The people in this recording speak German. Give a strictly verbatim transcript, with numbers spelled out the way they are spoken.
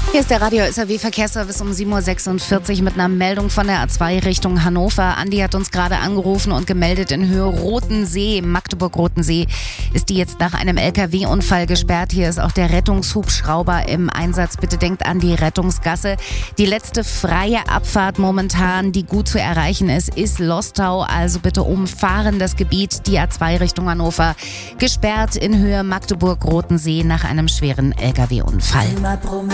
Hier ist der Radio S R W-Verkehrsservice um sieben Uhr sechsundvierzig mit einer Meldung von der A zwei Richtung Hannover. Andi hat uns gerade angerufen und gemeldet, in Höhe Rotensee, Magdeburg-Rotensee, ist die jetzt nach einem L K W-Unfall gesperrt. Hier ist auch der Rettungshubschrauber im Einsatz. Bitte denkt an die Rettungsgasse. Die letzte freie Abfahrt momentan, die gut zu erreichen ist, ist Lostau. Also bitte umfahren das Gebiet, die A zwei Richtung Hannover, gesperrt in Höhe Magdeburg-Rotensee nach einem schweren L K W-Unfall.